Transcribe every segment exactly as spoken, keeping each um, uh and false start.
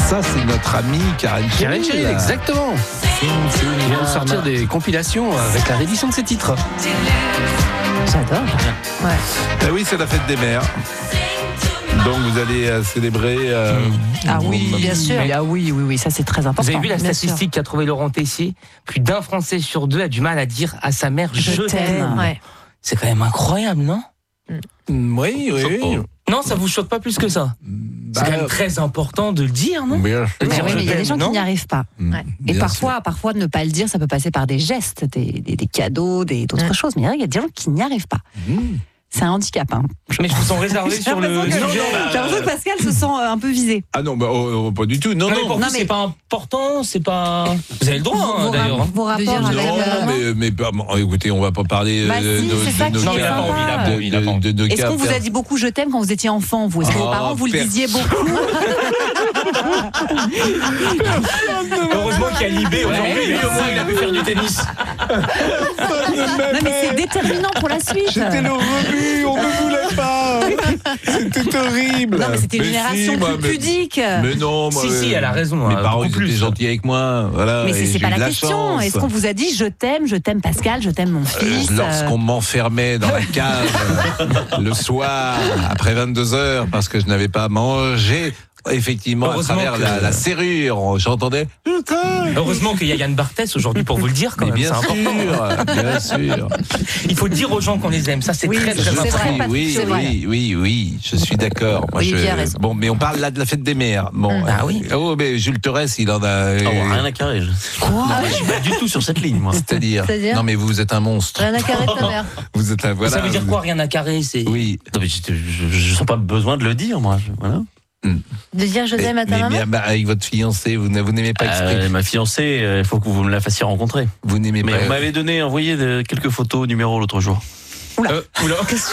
ça, c'est notre ami Karen Karen Cheryl, exactement. Il vient de sortir des compilations avec la réédition de ses titres. J'adore. Ouais. Ben oui, c'est la fête des mères. Donc vous allez euh, célébrer. Euh, ah oui, bien sûr. Mais, ah oui, oui, oui, ça c'est très important. Vous avez vu la bien statistique qu'a trouvé Laurent Tessier ? Plus d'un Français sur deux a du mal à dire à sa mère je, je t'aime. t'aime. Ouais. C'est quand même incroyable, non ? Mm. Oui, oui. oui. Non, ça vous choque pas plus que ça ? Bah, C'est quand même très important de le dire, non ? Bien sûr. Ouais, oui, mais il y a des gens non qui n'y arrivent pas. Mm. Ouais. Et Bien parfois, sûr. parfois, ne pas le dire, ça peut passer par des gestes, des, des, des cadeaux, des, d'autres mm. choses. Mais il y a des gens qui n'y arrivent pas. Mm. C'est un handicap. Hein. Mais je vous sens réservé J'ai sur le l'impression que- sujet. J'ai l'impression que Pascal se sent euh, un peu visé. Ah non, bah, oh, oh, pas du tout. Non, Non, mais non. pour Non, vous, mais- c'est pas important, c'est pas. Vous avez le droit, hein, Vos, d'ailleurs. vos rapports dire avec Non, euh, mais, mais bah, bon, écoutez, on va pas parler Bah euh, si, de, c'est ça de, qui nos est Non, il a cas- pas envie, il a pas de- envie, il a pas envie. de- de nos Est-ce cas qu'on vous a per- dit beaucoup je t'aime quand vous étiez enfant, vous ? Est-ce que vos Ah, parents vous le per- disiez beaucoup ? Heureusement qu'il y a Libé aujourd'hui, lui au moins il a pu faire du tennis. Non mais c'est déterminant pour la suite. J'étais le rebut, on ne voulait pas. C'était horrible. Non mais c'était une Mais génération si, moi, plus mais- pudique. Mais non, moi, Si, si, elle a raison, Mes hein, parents, beaucoup ils plus. étaient gentils avec moi. Voilà, Mais et c'est, c'est j'ai pas eu la de question. chance. Est-ce qu'on vous a dit je t'aime, je t'aime Pascal, je t'aime mon fils Euh, Lorsqu'on m'enfermait dans la cave le soir, après vingt-deux heures, parce que je n'avais pas mangé, effectivement, à Heureusement travers que- la, la serrure, j'entendais « Je t'aime ». Heureusement qu'il y a Yann Barthès aujourd'hui pour vous le dire quand Mais même, bien c'est important. sûr, bien sûr. Il faut dire aux gens qu'on les aime, ça c'est Oui, très je très sais. important. vrai, Oui, Patrick, oui, c'est vrai. oui, oui, oui, je suis d'accord. Moi, Olivier je- a raison. Bon, mais on parle là de la fête des mères. Bon, Ah oui. Oh, mais Jules Torres, il en a. Ah ouais, rien à carrer. Je... Quoi Je suis pas du tout sur cette ligne, moi. C'est-à-dire. C'est-à-dire Non, mais vous êtes un monstre. Rien à carrer de ta mère. Vous êtes un. Voilà. Ça veut dire quoi, rien à carrer, c'est... Oui. Non, mais je, je, je sens pas besoin de le dire, moi. Je- Voilà. De dire je t'aime à ta mais, maman mais, bah, avec votre fiancée, vous, ne- vous n'aimez pas exprimer. Euh, ma fiancée, il faut que vous me la fassiez rencontrer. Vous n'aimez Mais pas. vous m'avez donné, envoyé de, quelques photos numéro l'autre jour. Euh, oula.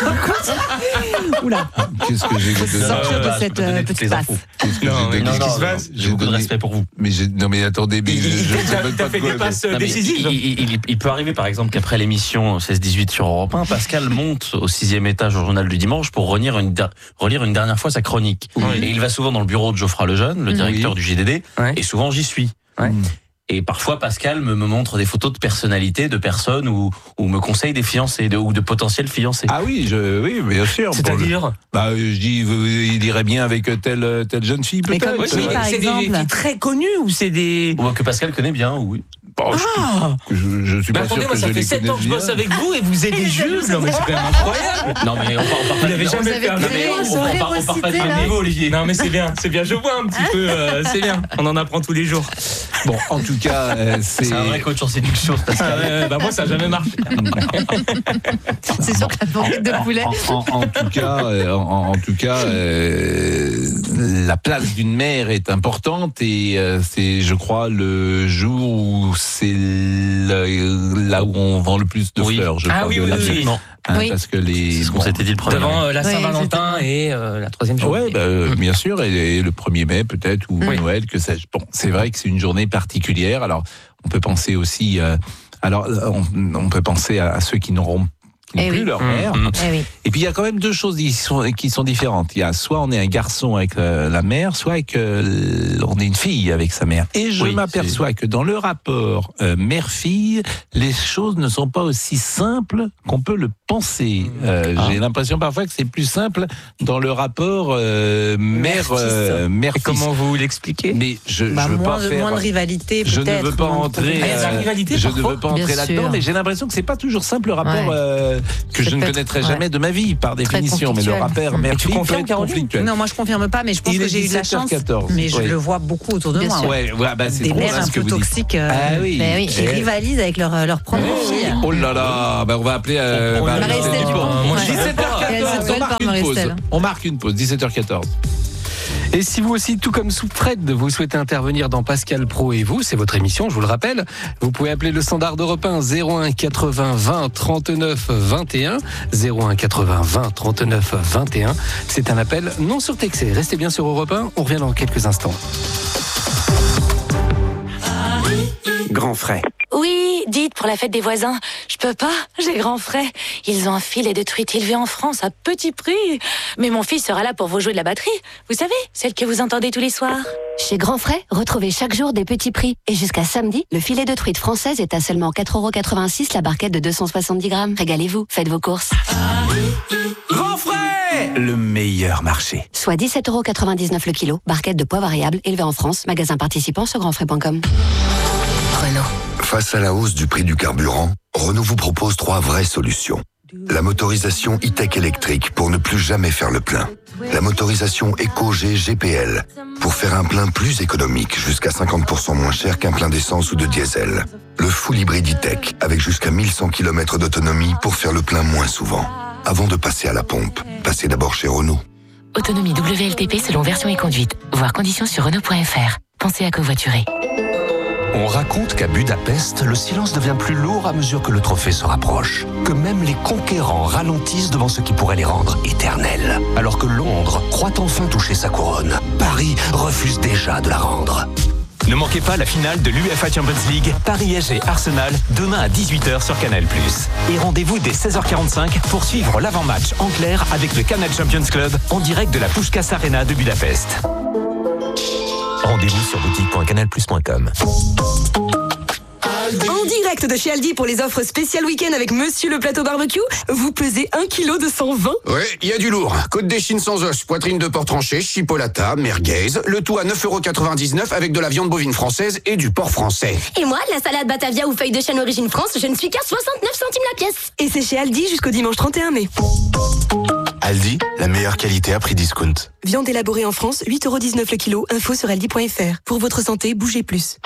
Oula, Qu'est-ce que j'ai faut donné sortir de bah, cette je peux donner euh, toutes petite les passe. infos. Qu'est-ce que Non, j'ai mais donné qu'est-ce qui se passe J'ai beaucoup de donné- respect pour vous. Mais j'ai- non, mais attendez, mais Il, je, il, je il sais t'a- même il t'a pas fait de quoi- des passes Non, mais décisives. il, il- il- il peut arriver, par exemple, qu'après l'émission seize dix-huit sur Europe un, Pascal monte au sixième étage au journal du dimanche pour relire une, der- relire une dernière fois sa chronique. Oui. Et il va souvent dans le bureau de Geoffroy Lejeune, le directeur Oui. du J D D, Ouais. et souvent j'y suis. Ouais. Et parfois, Pascal me, me montre des photos de personnalités, de personnes, ou, ou me conseille des fiancés, de, ou de potentiels fiancés. Ah oui, je, oui, bien sûr. Pour le- C'est-à-dire Bah, je dis, vous- il irait bien avec telle, telle jeune fille, Mais peut-être. comme qui, Oui, par c'est des exemple filles très connues ou c'est des... Ou que Pascal connaît bien, oui. Bon, je- Ah je, je suis Bah pas attendez, sûr moi que ça je fait les sept connaisse ans que je bien. bosse avec vous et vous aidez Jules. Non mais c'est quand même incroyable. Non, mais on part, on part Vous pas l'avez de- jamais avez fait un créé numéro. une on part- on part pas de générosité, un là. niveau, Olivier. Non mais c'est bien, c'est bien, je vois un petit peu, euh, c'est bien. On en apprend tous les jours. Bon, en tout cas, euh, c'est. C'est un vrai coach en séduction, ce Ah, Pascal. ouais, ouais, bah moi ça a jamais marché. C'est sûr que la banquette de poulet. En, en- en tout cas, euh, en, en tout cas, euh, la place d'une mère est importante et euh, c'est, je crois, le jour où c'est le- là où on vend le plus de Oui. fleurs. Je Ah crois, oui, de oui, la- oui. Absolument. hein, Oui. parce que les. C'est ce qu'on bon, s'était dit le premier. Devant euh, la Oui, Saint-Valentin et euh, la troisième journée. Ouais, bah, euh, bien sûr, et, et le premier mai peut-être, ou Oui. Noël, que sais-je. Bon, c'est vrai que c'est une journée particulière. Alors, on peut penser aussi, euh, alors, on, on peut penser à, à ceux qui n'auront qui n'ont Eh plus oui. leur Mmh, mère. mmh. Eh oui. Et puis il y a quand même deux choses qui sont, qui sont différentes. Il y a soit on est un garçon avec euh, la mère, soit avec, euh, on est une fille avec sa mère. Et je Oui, m'aperçois que dans le rapport euh, mère-fille, les choses ne sont pas aussi simples qu'on peut le penser. Euh, Ah. J'ai l'impression parfois que c'est plus simple dans le rapport euh, mère euh, Et mère-fils. comment vous l'expliquez? Mais je, Bah, je veux moins, pas de, faire. moins de rivalité, Je peut-être. ne veux pas moins de entrer. Ah, il y a de la euh, rivalité je ne parfois veux pas Bien entrer là-dedans, sûr. mais j'ai l'impression que c'est pas toujours simple le rapport Ouais. euh, que C'est je ne peut-être- connaîtrai ouais. jamais de ma vie par définition. Mais le conflictuel. rapport Mm. mère Et tu fille peut confirmes, être Caroline conflictuel. Non, moi je confirme pas, mais je pense Il que est j'ai eu de la dix-sept heures chance. quatorze. Mais je Oui. le vois beaucoup autour de Bien moi. sûr. Ouais, ouais, bah, c'est Des drôle mères hein, un ce que peu vous dites. toxiques euh, Ah oui. mais oui, qui Eh. rivalisent avec leur, leur propre fille. Oh là là, bah, on va appeler euh, On- on- bah, Marie-Estelle Dupont. Dupont. Moi, Ouais. je disais pas. Elle dix-sept heures quatorze. s'appelle On marque par une pause. Marie-Estelle. On marque une pause, dix-sept heures quatorze. Et si vous aussi, tout comme sous Fred, vous souhaitez intervenir dans Pascal Pro et vous, c'est votre émission, je vous le rappelle, vous pouvez appeler le standard d'Europe un zéro un quatre-vingts vingt trente-neuf vingt et un zéro un quatre-vingts vingt trente-neuf vingt et un. C'est un appel non surtaxé. Restez bien sur Europe un, on revient dans quelques instants. Grand frais. Oui. Oui, dites, pour la fête des voisins. Je peux pas, j'ai grand frais. Ils ont un filet de truite élevé en France à petit prix. Mais mon fils sera là pour vous jouer de la batterie. Vous savez, celle que vous entendez tous les soirs. Chez Grand Frais, retrouvez chaque jour des petits prix. Et jusqu'à samedi, le filet de truite française est à seulement quatre euros quatre-vingt-six la barquette de deux cent soixante-dix grammes. Régalez-vous, faites vos courses. Grand Frais, le meilleur marché. Soit dix-sept euros quatre-vingt-dix-neuf le kilo. Barquette de poids variable élevée en France. Magasin participant sur grand frais point com. Renault. Face à la hausse du prix du carburant, Renault vous propose trois vraies solutions. La motorisation e-tech électrique pour ne plus jamais faire le plein. La motorisation EcoG G P L pour faire un plein plus économique, jusqu'à cinquante pour cent moins cher qu'un plein d'essence ou de diesel. Le full hybride e-tech avec jusqu'à mille cent kilomètres d'autonomie pour faire le plein moins souvent. Avant de passer à la pompe, passez d'abord chez Renault. Autonomie W L T P selon version et conduite. Voir conditions sur Renault point F R. Pensez à covoiturer. On raconte qu'à Budapest, le silence devient plus lourd à mesure que le trophée se rapproche. Que même les conquérants ralentissent devant ce qui pourrait les rendre éternels. Alors que Londres croit enfin toucher sa couronne, Paris refuse déjà de la rendre. Ne manquez pas la finale de l'U E F A Champions League, Paris S G Arsenal, demain à dix-huit heures sur Canal plus. Et rendez-vous dès seize heures quarante-cinq pour suivre l'avant-match en clair avec le Canal Champions Club en direct de la Puskás Arena de Budapest. Rendez-vous sur boutique point canal plus point com. En direct de chez Aldi pour les offres spéciales week-end avec Monsieur le Plateau Barbecue, vous pesez un kilo de cent vingt. Ouais, il y a du lourd. Côte d'échine sans os, poitrine de porc tranché, chipolata, merguez, le tout à neuf euros quatre-vingt-dix-neuf avec de la viande bovine française et du porc français. Et moi, la salade Batavia ou feuille de chêne origine France, je ne suis qu'à soixante-neuf centimes la pièce. Et c'est chez Aldi jusqu'au dimanche trente et un mai. Aldi, la meilleure qualité à prix discount. Viande élaborée en France, huit euros dix-neuf le kilo. Info sur aldi point F R. Pour votre santé, bougez plus.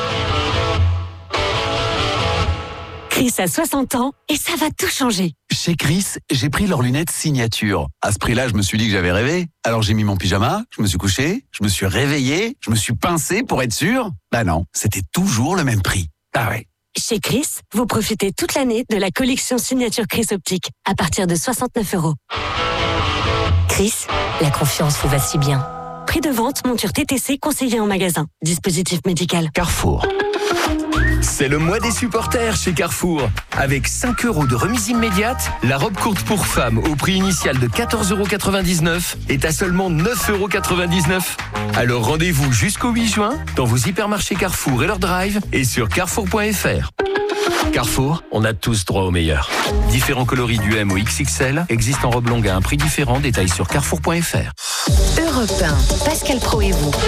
Chris a soixante ans et ça va tout changer. Chez Chris, j'ai pris leurs lunettes signature. À ce prix-là, je me suis dit que j'avais rêvé. Alors j'ai mis mon pyjama, je me suis couché, je me suis réveillé, je me suis pincé pour être sûr. Bah non, c'était toujours le même prix. Ah ouais. Chez Chris, vous profitez toute l'année de la collection signature Chris Optique à partir de soixante-neuf euros. Chris, la confiance vous va si bien. Prix de vente, monture T T C conseillé en magasin. Dispositif médical. Carrefour. C'est le mois des supporters chez Carrefour. Avec cinq euros de remise immédiate, la robe courte pour femmes au prix initial de quatorze euros quatre-vingt-dix-neuf est à seulement neuf euros quatre-vingt-dix-neuf. Alors rendez-vous jusqu'au huit juin dans vos hypermarchés Carrefour et leur drive et sur carrefour point F R. Carrefour, on a tous droit au meilleur. Différents coloris du M au X X L existent en robe longue à un prix différent. Détails sur carrefour point F R. Europe un, Pascal Pro et vous.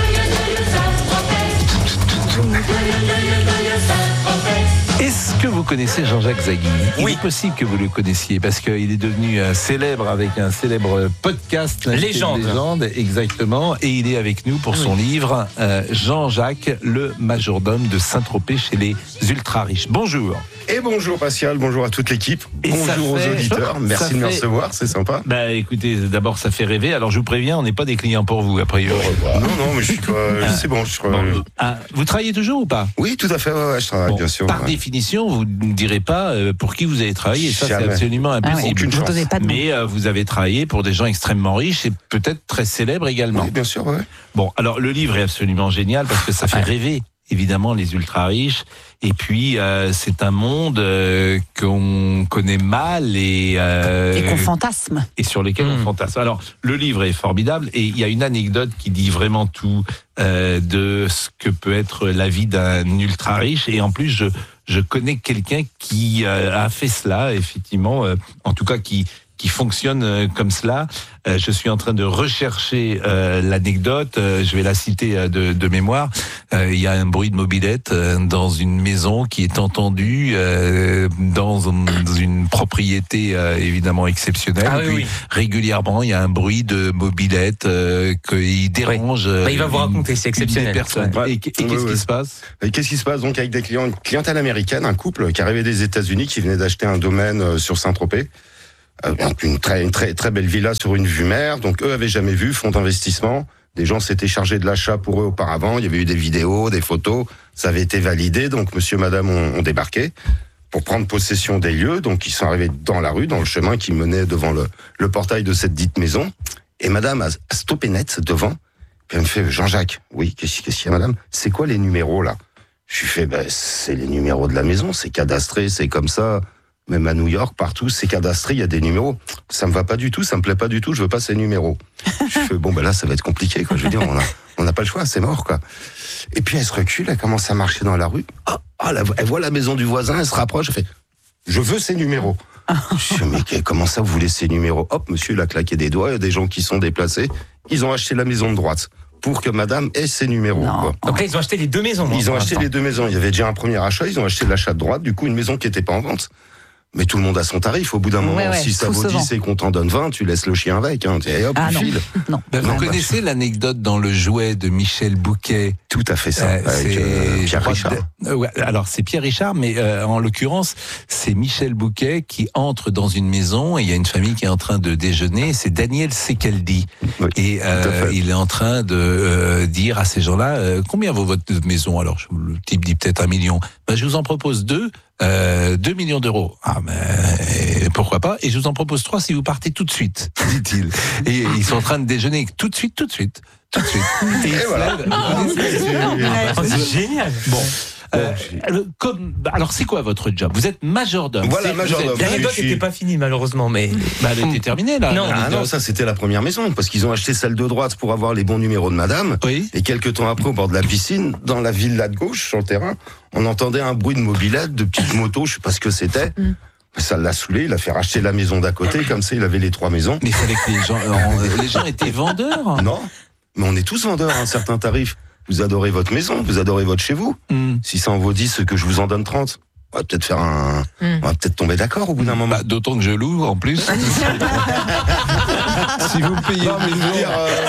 Est-ce que vous connaissez Jean-Jacques Zaghi ? Il Oui. est possible que vous le connaissiez parce qu'il est devenu euh, célèbre avec un célèbre podcast. Légende. Légende, exactement. Et il est avec nous pour son Oui. livre euh, Jean-Jacques, le majordome de Saint-Tropez chez les ultra-riches. Bonjour. Et bonjour Pascal, bonjour à toute l'équipe, Et ça bonjour fait- aux auditeurs, ça merci de me fait- recevoir, c'est sympa. Bah écoutez, d'abord ça fait rêver. Alors je vous préviens, on n'est pas des clients pour vous, a priori. Non, non, mais je suis quoi, c'est bon, je crois. Bon, ah, vous travaillez toujours ou pas ? Oui, tout à fait, ouais, ouais, je travaille, Bon, bien sûr. Par ouais. définition, vous ne direz pas euh, pour qui vous avez travaillé. Ça, c'est Jamais. absolument Ah ouais, impossible. Aucune vous chance. donnez pas de nom. Mais euh, vous avez travaillé pour des gens extrêmement riches et peut-être très célèbres également. Oui, bien sûr, ouais. Bon, alors le livre est absolument génial parce que ça fait rêver, évidemment, les ultra-riches. Et puis, euh, c'est un monde euh, qu'on connaît mal et, euh, Et qu'on fantasme. et sur lesquels on Mmh. fantasme. Alors, le livre est formidable et il y a une anecdote qui dit vraiment tout euh, de ce que peut être la vie d'un ultra-riche. Et en plus, je, je connais quelqu'un qui euh, a fait cela, effectivement, euh, en tout cas qui qui fonctionne euh, comme cela. Euh, je suis en train de rechercher euh, l'anecdote. Euh, je vais la citer euh, de, de mémoire. Euh, il y a un bruit de mobilette euh, dans une maison qui est entendue euh, dans, dans une propriété euh, évidemment exceptionnelle. Ah Et oui, puis, oui. régulièrement, il y a un bruit de mobilette euh, qui dérange. Bah, il va vous une- raconter, c'est une des exceptionnel. personnes. Ouais. Et, et qu'est-ce Ouais, ouais. qui se passe ? Et qu'est-ce qui se passe donc avec des clients, une clientèle américaine, un couple qui arrivait des États-Unis, qui venait d'acheter un domaine euh, sur Saint-Tropez. Euh, donc une très, une très, très belle villa sur une vue mer. Donc eux avaient jamais vu, fonds d'investissement. Des gens s'étaient chargés de l'achat pour eux auparavant. Il y avait eu des vidéos, des photos. Ça avait été validé. Donc monsieur, madame ont, ont débarqué pour prendre possession des lieux. Donc ils sont arrivés dans la rue, dans le chemin qui menait devant le, le portail de cette dite maison. Et madame a, a stoppé net devant. Puis elle me fait, Jean-Jacques, oui, qu'est-ce qu'est-ce qu'il y a madame ? C'est quoi les numéros là ? Je lui fais, ben, c'est les numéros de la maison, c'est cadastré, c'est comme ça. Même à New York, partout, c'est cadastré, il y a des numéros. Ça me va pas du tout, ça me plaît pas du tout, je veux pas ces numéros. Je fais, bon, ben là, ça va être compliqué, quoi. Je veux dire, on a, on n'a pas le choix, c'est mort, quoi. Et puis elle se recule, elle commence à marcher dans la rue. Ah, ah, elle voit la maison du voisin, elle se rapproche, elle fait, je veux ces numéros. Je dis, mais comment ça, vous voulez ces numéros? Hop, monsieur, il a claqué des doigts, il y a des gens qui sont déplacés. Ils ont acheté la maison de droite pour que madame ait ses numéros. Quoi. Donc là, ils ont acheté les deux maisons. Ils ont acheté les deux maisons. Il y avait déjà un premier achat, ils ont acheté l'achat de droite, du coup, une maison qui n'était pas en vente. Mais tout le monde a son tarif. Au bout d'un moment, ouais, ouais, si ça vaut dix et qu'on t'en donne vingt, tu laisses le chien avec. Hein. Et hop, ah, tu non. files. Non. Ben, vous non, connaissez bah, l'anecdote dans le jouet de Michel Bouquet? Tout à fait ça. Euh, avec c'est euh, Pierre Richard. De... Ouais, alors c'est Pierre Richard, mais euh, en l'occurrence, c'est Michel Bouquet qui entre dans une maison et il y a une famille qui est en train de déjeuner. C'est Daniel Secaldi. Oui, et euh, il est en train de euh, dire à ces gens-là, euh, combien vaut votre maison? Alors le type dit peut-être un million. Ben, je vous en propose deux. Euh, deux millions d'euros. Ah, mais pourquoi pas? Et je vous en propose trois si vous partez tout de suite, dit-il. Et ils sont en train de déjeuner tout de suite, tout de suite, tout de suite. Et, et voilà. C'est génial. Bon. Euh, comme, alors c'est quoi votre job? Vous êtes majordome. Voilà, majordome. L'anecdote n'était pas finie malheureusement, mais bah, elle était terminée là. Non, ah, non, ça c'était la première maison parce qu'ils ont acheté celle de droite pour avoir les bons numéros de madame. Oui. Et quelques temps après, au bord de la piscine, dans la villa de gauche, sur le terrain, on entendait un bruit de mobilette, de petites motos, je sais pas ce que c'était. Mm. Ça l'a saoulé, il a fait racheter la maison d'à côté, comme ça il avait les trois maisons. Mais il fallait que les gens, euh, les gens étaient vendeurs. Non, mais on est tous vendeurs à un certain tarif. Vous adorez votre maison, vous adorez votre chez vous. Mm. Si ça en vaut dix, que je vous en donne trente, on va peut-être faire un, mm. on va peut-être tomber d'accord au bout d'un moment. Bah, d'autant que je loue en plus. Si vous me payez, non, mais je veux dire, euh,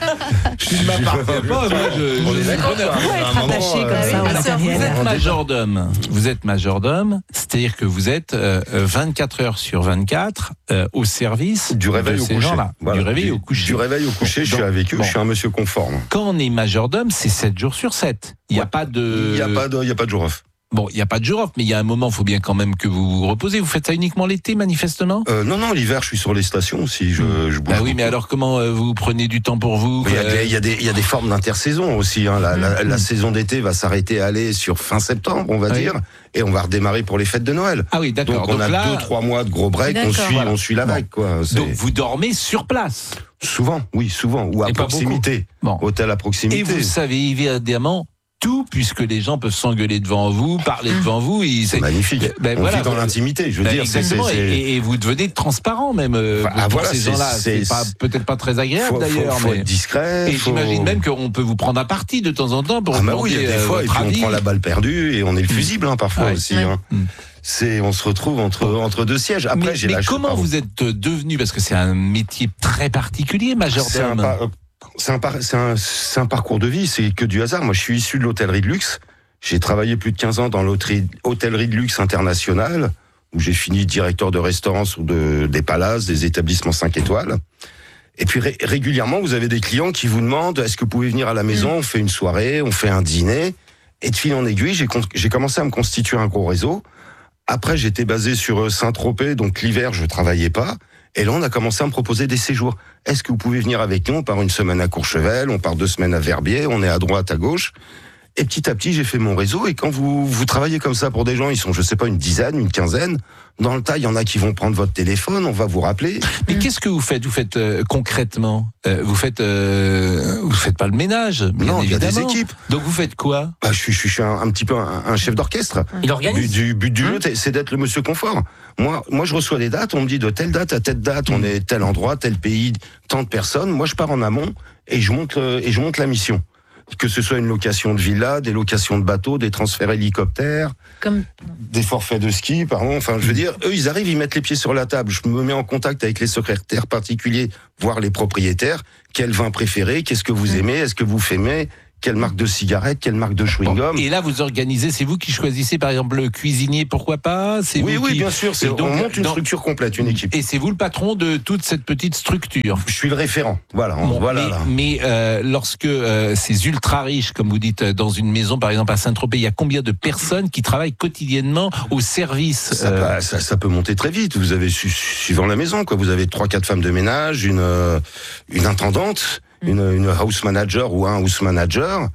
je ne m'appartiens pas. Moi, je, on est d'accord. On va être attaché comme ça au matériel. Vous êtes majordome. Vous êtes majordome, c'est-à-dire que vous êtes euh, vingt-quatre heures sur vingt-quatre euh, au service du réveil de au ces coucher. Gens-là. Voilà. Du réveil du, au coucher. Du réveil au coucher, je suis avec eux, bon. Je suis un monsieur conforme. Quand on est majordome, c'est sept jours sur sept. Il n'y a, ouais. pas de... Il n'y a pas de, il y a pas de jour off. Bon, il n'y a pas de jour off, mais il y a un moment, il faut bien quand même que vous vous reposez. Vous faites ça uniquement l'été, manifestement? euh, Non, non, l'hiver, je suis sur les stations aussi. Je, je bouge. Bah oui, beaucoup. Mais alors comment euh, vous prenez du temps pour vous? Il euh... y, y, y, y a des formes d'intersaison aussi. Hein. La, la, la saison d'été va s'arrêter à aller sur fin septembre, on va oui. dire, et on va redémarrer pour les fêtes de Noël. Ah oui, d'accord. Donc on Donc a là... deux, trois mois de gros break, on suit, voilà. on suit la vague. Quoi. Donc vous dormez sur place? Souvent, oui, souvent, ou à et proximité. Bon. Hôtel à proximité. Et vous savez évidemment tout, puisque les gens peuvent s'engueuler devant vous, parler devant vous. Ils, c'est magnifique. Ben, on voilà, vit dans l'intimité, je veux ben, dire. C'est, c'est, c'est... Et, et vous devenez transparent même euh, enfin, pour voilà, ces c'est, gens-là. C'est, c'est pas, peut-être pas très agréable faut, d'ailleurs. Faut, faut mais... être discret. Et faut... j'imagine même qu'on peut vous prendre à partie de temps en temps pour ah bah oui, il y a des fois, et puis avis. on prend la balle perdue et on est le fusible hein, parfois ah, aussi. Ouais. Hein. Mm. C'est, on se retrouve entre entre deux sièges. Après, mais, j'ai mais la comment pardon. vous êtes devenu, parce que c'est un métier très particulier, majordome. C'est un, c'est, un, c'est un parcours de vie, c'est que du hasard. Moi, je suis issu de l'hôtellerie de luxe. J'ai travaillé plus de quinze ans dans l'hôtellerie de luxe internationale, où j'ai fini directeur de restaurant ou de, des palaces, des établissements cinq étoiles. Et puis ré, régulièrement, vous avez des clients qui vous demandent est-ce que vous pouvez venir à la maison, on fait une soirée, on fait un dîner. Et de fil en aiguille, j'ai, j'ai commencé à me constituer un gros réseau. Après, j'étais basé sur Saint-Tropez, donc l'hiver, je travaillais pas. Et là, on a commencé à me proposer des séjours. Est-ce que vous pouvez venir avec nous? On part une semaine à Courchevel, on part deux semaines à Verbier, on est à droite, à gauche. Et petit à petit, j'ai fait mon réseau. Et quand vous, vous travaillez comme ça pour des gens, ils sont, je sais pas, une dizaine, une quinzaine. Dans le tas, il y en a qui vont prendre votre téléphone, on va vous rappeler. Mais mmh. qu'est-ce que vous faites? Vous faites euh, concrètement euh, Vous faites, euh, vous faites pas le ménage, bien non, évidemment. Il y a des équipes. Donc vous faites quoi? Bah, je suis, je suis un, un petit peu un, un chef d'orchestre. Il organise. Du, du but du jeu, mmh. c'est d'être le monsieur confort. Moi, moi, je reçois des dates. On me dit de telle date à telle date, mmh. on est tel endroit, tel pays, tant de personnes. Moi, je pars en amont et je monte euh, et je monte la mission. Que ce soit une location de villa, des locations de bateaux, des transferts hélicoptères, Comme... des forfaits de ski, pardon. Enfin, je veux dire, eux, ils arrivent, ils mettent les pieds sur la table. Je me mets en contact avec les secrétaires particuliers, voire les propriétaires. Quel vin préféré? Qu'est-ce que vous aimez? Est-ce que vous fumez? Quelle marque de cigarette? Quelle marque de chewing-gum? Et là, vous organisez, c'est vous qui choisissez, par exemple, le cuisinier, pourquoi pas? C'est Oui, vous oui, qui... bien sûr. C'est, donc, on monte une dans... structure complète, une équipe. Et c'est vous le patron de toute cette petite structure? Je suis le référent. Voilà. Bon, voilà mais là. mais euh, lorsque euh, ces ultra riches, comme vous dites, dans une maison, par exemple à Saint-Tropez, il y a combien de personnes qui travaillent quotidiennement au service? Ça, euh... peut, ça, ça peut monter très vite. Vous avez, suivant la maison, quoi. Vous avez trois, quatre femmes de ménage, une, une intendante, une, une house manager ou un house manager.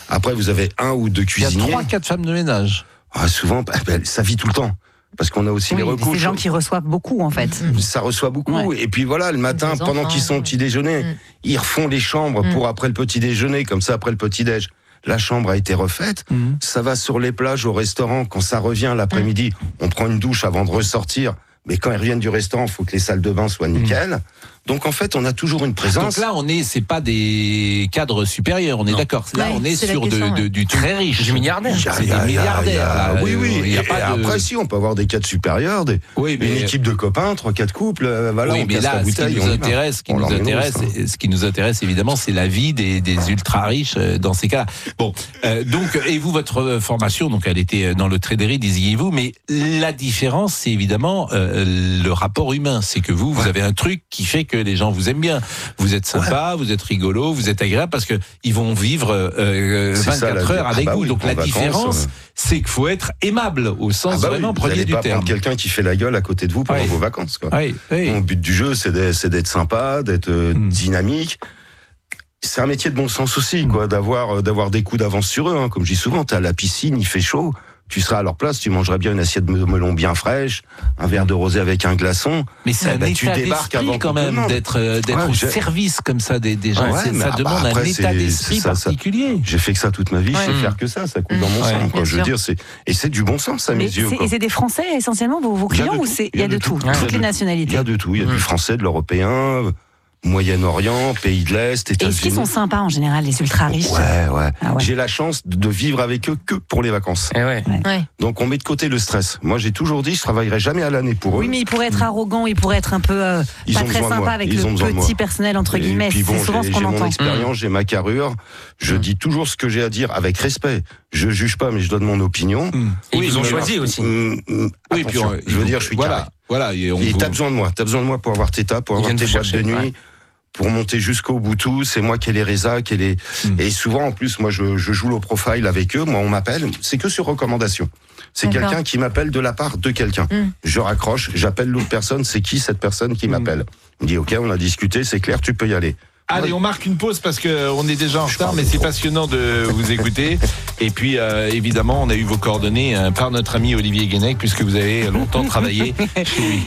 Après, vous avez un ou deux cuisiniers. Il y a trois, quatre femmes de ménage. Ah, souvent, ben, ça vit tout le temps. Parce qu'on a aussi oui, les recouches. C'est des gens qui reçoivent beaucoup, en fait. Ça reçoit beaucoup. Ouais. Et puis voilà, le matin, Les pendant enfants, qu'ils sont au petit déjeuner, mm. ils refont les chambres Mm. pour après le petit déjeuner. Comme ça, après le petit déj, la chambre a été refaite. Mm. Ça va sur les plages, au restaurant. Quand ça revient l'après-midi, mm. on prend une douche avant de ressortir. Mais quand ils reviennent du restaurant, il faut que les salles de bain soient nickel. Mmh. Donc en fait, on a toujours une présence. Donc là, on est, c'est pas des cadres supérieurs, on est non. d'accord. Là, ouais, on est, est sur question, de, de, ouais. du très riche. Du milliardaire. C'est des milliardaires. Là. Oui, oui. Il y a et pas de... Après, si, on peut avoir des cadres supérieurs, des, oui, mais... une équipe de copains, trois, quatre couples. Voilà, oui, on mais casse là, la bouteille, ce qui nous intéresse, ce qui nous intéresse, hein. ce qui nous intéresse évidemment, c'est la vie des, des ultra riches dans ces cas-là. Bon, euh, donc, et vous, votre formation, donc, elle était dans le traderi, disiez-vous, mais la différence, c'est évidemment euh, le rapport humain. C'est que vous, vous avez un truc qui fait que les gens vous aiment bien. Vous êtes sympa, ouais. vous êtes rigolo, vous êtes agréable parce que ils vont vivre euh, vingt-quatre ça, heures avec ah bah vous. Oui, donc la vacances, différence, euh... c'est qu'il faut être aimable au sens ah bah vraiment oui, premier du pas terme. Prendre quelqu'un qui fait la gueule à côté de vous pendant oui. vos vacances. Quoi. Oui, oui. Le but du jeu, c'est d'être, c'est d'être sympa, d'être euh, mm. dynamique. C'est un métier de bon sens aussi, quoi, d'avoir d'avoir des coups d'avance sur eux. Hein. Comme je dis souvent, t'es à la piscine, il fait chaud. Tu seras à leur place, tu mangerais bien une assiette de melon bien fraîche, un verre de rosé avec un glaçon. Mais c'est un bah, état tu débarques avant quand même d'être, d'être ouais, au j'ai... service comme ça des, des gens. Ouais, c'est, ça demande après, un état d'esprit ça, particulier. Ça. J'ai fait que ça toute ma vie, ouais. je sais faire que ça, ça coule dans mon ouais, sang. Quoi. Je veux dire, c'est et c'est du bon sens à mes yeux. Et c'est des Français essentiellement vos, vos clients ou c'est il y a de tout, toutes les nationalités. Il y a de tout, il y a du français, de l'européen. Moyen-Orient, pays de l'Est, États-Unis. Est-ce qu'ils sont sympas en général, les ultra riches? Ouais, ouais. Ah ouais. J'ai la chance de vivre avec eux que pour les vacances. Et ouais. Ouais. Donc on met de côté le stress. Moi j'ai toujours dit je travaillerai jamais à l'année pour eux. Oui, mais ils pourraient être arrogants, ils pourraient être un peu euh, pas très sympas avec ils le petit personnel entre et guillemets. Puis bon, c'est souvent j'ai, ce qu'on j'ai entend. Mon expérience, j'ai ma carrure. Je mmh. dis toujours ce que j'ai à dire avec respect. Je juge pas, mais je donne mon opinion. Mmh. Et oui, ils ont choisi alors, aussi. Mmh, mmh, oui, puis on, je veux dire, je suis voilà, carré. Voilà. Et, on et vous... t'as besoin de moi. T'as besoin de moi pour avoir tes tas, pour avoir tes boîtes de nuit. Ouais. Pour monter jusqu'au bout tout, c'est moi qui ai les résas, qui ai les... Mmh. Et souvent, en plus, moi, je, je joue le profile avec eux. Moi, on m'appelle. C'est que sur recommandation. C'est D'accord. quelqu'un qui m'appelle de la part de quelqu'un. Mmh. Je raccroche, j'appelle l'autre personne. C'est qui cette personne qui mmh. m'appelle? Il me dit, OK, on a discuté, c'est clair, tu peux y aller. Allez, on marque une pause parce que on est déjà en retard, mais c'est passionnant de vous écouter. Et puis, euh, évidemment, on a eu vos coordonnées euh, par notre ami Olivier Guénec, puisque vous avez longtemps travaillé chez lui.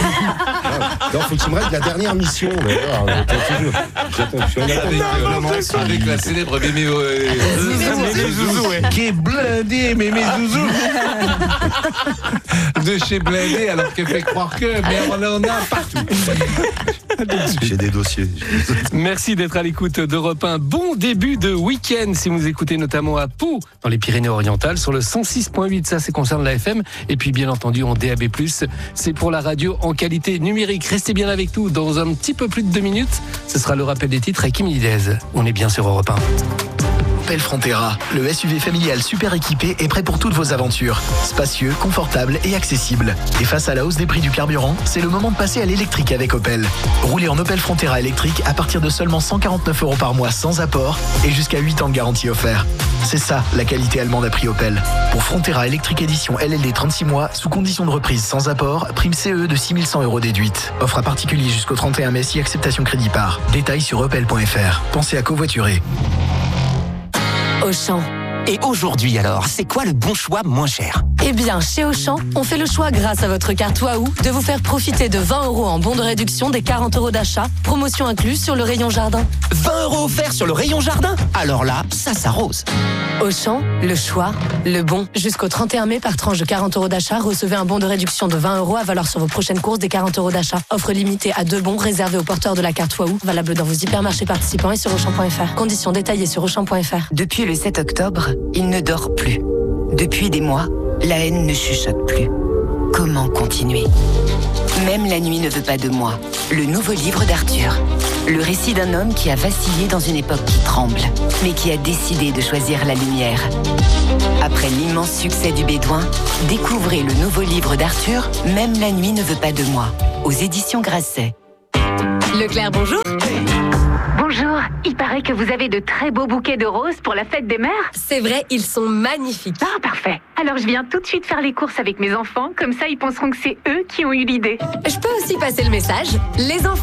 Non, faut qu'il me règle la dernière mission. J'attends, avec la célèbre Mémé Zouzou, qui est blindé, Mémé Zouzou. De chez Blindé, alors qu'elle fait croire que, mais on en a partout. J'ai des dossiers. Merci d'être à l'écoute d'Europe un. Bon début de week-end si vous écoutez notamment à Pau, dans les Pyrénées-Orientales, sur le cent six point huit. Ça, c'est concerne la F M. Et puis, bien entendu, en D A B plus, c'est pour la radio en qualité numérique. Restez bien avec nous. Dans un petit peu plus de deux minutes, ce sera le rappel des titres avec Kim Lidez. On est bien sur Europe un. Opel Frontera, le S U V familial super équipé est prêt pour toutes vos aventures. Spacieux, confortable et accessible. Et face à la hausse des prix du carburant, c'est le moment de passer à l'électrique avec Opel. Roulez en Opel Frontera électrique à partir de seulement cent quarante-neuf euros par mois sans apport et jusqu'à huit ans de garantie offert. C'est ça, la qualité allemande à prix Opel. Pour Frontera électrique édition L L D trente-six mois, sous condition de reprise sans apport, prime C E de six mille cent euros déduite. Offre à particulier jusqu'au trente et un mai si acceptation crédit par. Détails sur opel point f r. Pensez à covoiturer. Auchan. Et aujourd'hui alors, c'est quoi le bon choix moins cher? Eh bien, chez Auchan, on fait le choix grâce à votre carte Waouh de vous faire profiter de vingt euros en bon de réduction des quarante euros d'achat, promotion incluse sur le rayon jardin. vingt euros offerts sur le rayon jardin? Alors là, ça s'arrose. Auchan, le choix, le bon. Jusqu'au trente et un mai, par tranche de quarante euros d'achat, recevez un bon de réduction de vingt euros à valeur sur vos prochaines courses des quarante euros d'achat. Offre limitée à deux bons réservés aux porteurs de la carte Waouh, valable dans vos hypermarchés participants et sur Auchan point f r. Conditions détaillées sur Auchan point f r. Depuis le sept octobre, il ne dort plus. Depuis des mois, la haine ne chuchote plus. Comment continuer? Même la nuit ne veut pas de moi. Le nouveau livre d'Arthur. Le récit d'un homme qui a vacillé dans une époque qui tremble, mais qui a décidé de choisir la lumière. Après l'immense succès du Bédouin, découvrez le nouveau livre d'Arthur, Même la nuit ne veut pas de moi, aux éditions Grasset. Leclerc, bonjour. Bonjour, il paraît que vous avez de très beaux bouquets de roses pour la fête des mères. C'est vrai, ils sont magnifiques. Ah, parfait. Alors je viens tout de suite faire les courses avec mes enfants, comme ça ils penseront que c'est eux qui ont eu l'idée. Je peux aussi passer le message. Les enfants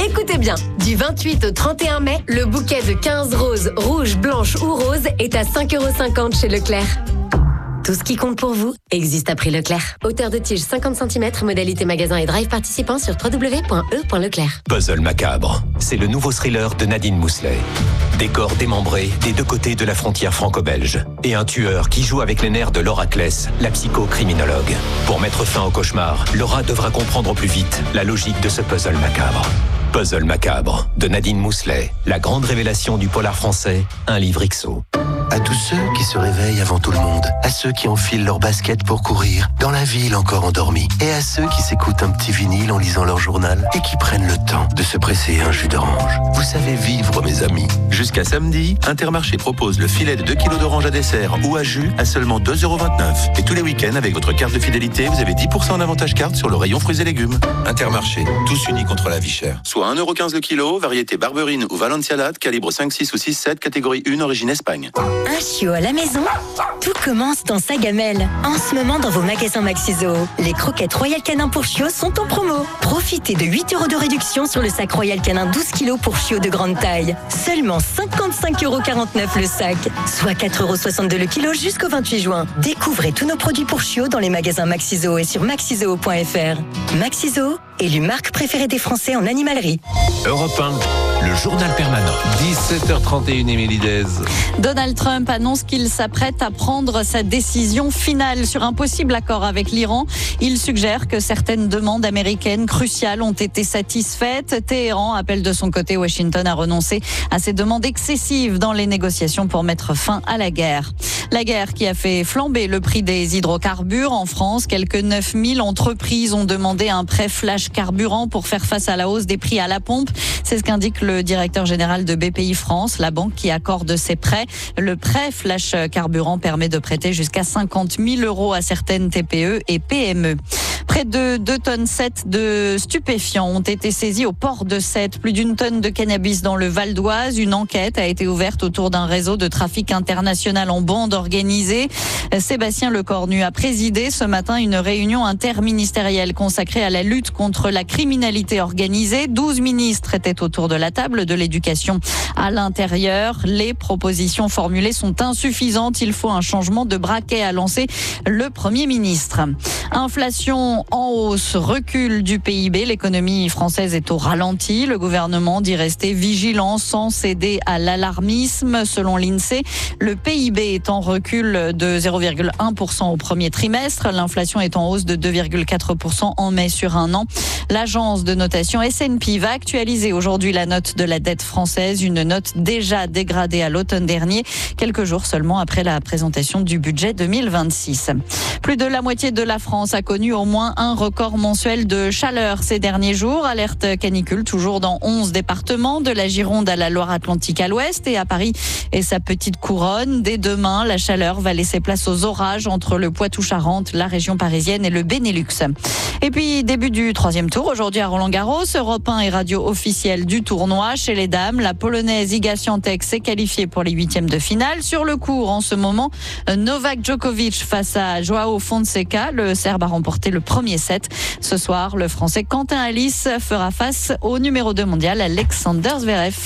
Écoutez bien, du vingt-huit au trente et un mai, le bouquet de quinze roses, rouges, blanches ou roses est à cinq euros cinquante chez Leclerc. Tout ce qui compte pour vous existe à prix Leclerc. Hauteur de tige cinquante centimètres, modalité magasin et drive participant sur w w w point e point leclerc. Puzzle macabre, c'est le nouveau thriller de Nadine Mousselet. Des corps démembrés des deux côtés de la frontière franco-belge. Et un tueur qui joue avec les nerfs de Laura Kless, la psychocriminologue. Pour mettre fin au cauchemar, Laura devra comprendre au plus vite la logique de ce puzzle macabre. Puzzle macabre, de Nadine Mousselet. La grande révélation du polar français, un livre X O. À tous ceux qui se réveillent avant tout le monde, à ceux qui enfilent leurs baskets pour courir, dans la ville encore endormie, et à ceux qui s'écoutent un petit vinyle en lisant leur journal et qui prennent le temps de se presser un jus d'orange. Vous savez vivre, mes amis. Jusqu'à samedi, Intermarché propose le filet de deux kilos d'orange à dessert ou à jus à seulement deux euros vingt-neuf. Et tous les week-ends, avec votre carte de fidélité, vous avez dix pour cent en avantage carte sur le rayon fruits et légumes. Intermarché, tous unis contre la vie chère. Soit un euro quinze le kilo, variété Barberine ou Valencialade, calibre cinq, six ou six, sept, catégorie un, origine Espagne. Un chiot à la maison? Tout commence dans sa gamelle. En ce moment, dans vos magasins Maxiso, les croquettes Royal Canin pour chiots sont en promo. Profitez de huit euros de réduction sur le sac Royal Canin douze kilos pour chiots de grande taille. Seulement cinquante-cinq euros quarante-neuf le sac, soit quatre euros soixante-deux le kilo jusqu'au vingt-huit juin. Découvrez tous nos produits pour chiots dans les magasins Maxiso et sur maxizoo point f r. Maxiso, élu marque préférée des Français en animalerie. Europe un, le journal permanent. dix-sept heures trente et une, Émilie Dez. Donald Trump annonce qu'il s'apprête à prendre sa décision finale sur un possible accord avec l'Iran. Il suggère que certaines demandes américaines cruciales ont été satisfaites. Téhéran appelle de son côté Washington à renoncer à ses demandes excessives dans les négociations pour mettre fin à la guerre. La guerre qui a fait flamber le prix des hydrocarbures en France. Quelques neuf mille entreprises ont demandé un prêt flash carburant pour faire face à la hausse des prix à la pompe. C'est ce qu'indique le directeur général de B P I France, la banque qui accorde ses prêts. Le prêt flash carburant permet de prêter jusqu'à cinquante mille euros à certaines T P E et P M E. Près de deux tonnes sept de stupéfiants ont été saisis au port de Sète. Plus d'une tonne de cannabis dans le Val d'Oise. Une enquête a été ouverte autour d'un réseau de trafic international en bande organisée. Sébastien Lecornu a présidé ce matin une réunion interministérielle consacrée à la lutte contre la criminalité organisée. douze ministres étaient autour de la table, de l'éducation à l'intérieur. Les propositions formulées sont insuffisantes. Il faut un changement de braquet, a lancé le Premier ministre. Inflation en hausse, recul du P I B. L'économie française est au ralenti. Le gouvernement dit rester vigilant sans céder à l'alarmisme. Selon l'INSEE, le P I B est en recul de zéro virgule un pour cent au premier trimestre. L'inflation est en hausse de deux virgule quatre pour cent en mai sur un an. L'agence de notation S and P va actualiser aujourd'hui la note de la dette française, une note déjà dégradée à l'automne dernier, quelques jours seulement après la présentation du budget deux mille vingt-six. Plus de la moitié de la France a connu au moins un record mensuel de chaleur ces derniers jours. Alerte canicule toujours dans onze départements, de la Gironde à la Loire-Atlantique à l'ouest et à Paris et sa petite couronne. Dès demain, la chaleur va laisser place aux orages entre le Poitou-Charentes, la région parisienne et le Benelux. Et puis, début du troisième tour, aujourd'hui à Roland-Garros, Europe un et radio officielle du tournoi. Chez les dames, la Polonaise Iga Świątek s'est qualifiée pour les huitièmes de finale. Sur le court, en ce moment, Novak Djokovic face à Joao Fonseca. Le Serbe a remporté le premier set. Ce soir, le Français Quentin Alice fera face au numéro deux mondial, Alexander Zverev.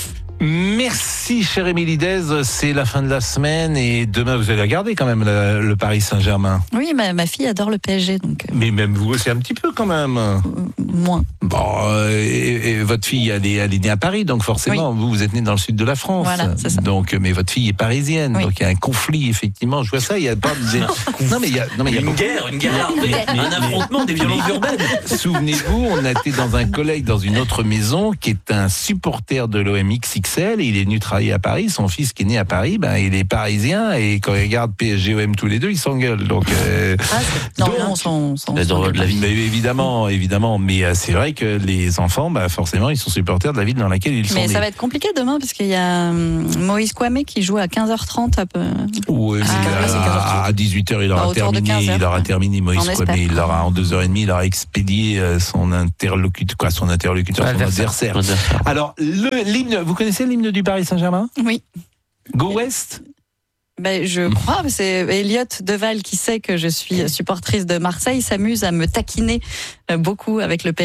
Merci, chère Émilie Dez. C'est la fin de la semaine et demain, vous allez regarder quand même le, le Paris Saint-Germain. Oui, ma, ma fille adore le P S G. Donc... Mais même vous aussi un petit peu quand même. Euh, moins. Bon, euh, et, et votre fille, elle est, elle est née à Paris, donc forcément, oui. vous, vous êtes né dans le sud de la France. Voilà, c'est ça. Donc, mais votre fille est parisienne, oui. donc il y a un conflit, effectivement. Je vois ça, il y a pas de... non, mais il y a, non, mais il y a une beaucoup... guerre, une guerre armée, un affrontement des violences urbaines. Souvenez-vous, on a été dans un collège, dans une autre maison, qui est un supporter de l'O M X X L, et il est venu travailler à Paris. Son fils qui est né à Paris, ben, il est parisien, et quand il regarde P S G O M tous les deux, ils s'engueulent. Donc, euh, ah, non, donc, on s'en, s'en, la drogue de la vie. Mais évidemment, évidemment, mais euh, c'est vrai que les enfants, bah, forcément, ils sont supporters de la ville dans laquelle ils sont mais nés. Ça va être compliqué demain, parce qu'il y a hum, Moïse Kouamé qui joue à quinze heures trente à peu. Oui, ah, à, à dix-huit heures, il aura bah, terminé, il aura terminé Moïse Kouamé, il aura en deux heures trente, il aura expédié son interlocuteur, quoi, son interlocuteur, son adversaire. adversaire. Alors, le, l'hymne, vous connaissez l'hymne du Paris Saint-Germain ? Oui. Go West ? Ben, je crois, c'est Elliot Deval qui sait que je suis supportrice de Marseille, s'amuse à me taquiner beaucoup avec le P S G.